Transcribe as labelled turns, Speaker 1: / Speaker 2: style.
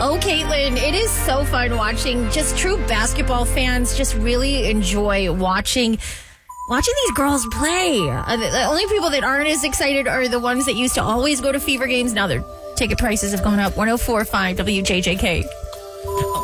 Speaker 1: Oh, Caitlin, it is so fun watching. Just true basketball fans just really enjoy watching these girls play. The only people that aren't as excited are the ones that used to always go to Fever games. Now their ticket prices have gone up. 104.5 WJJK.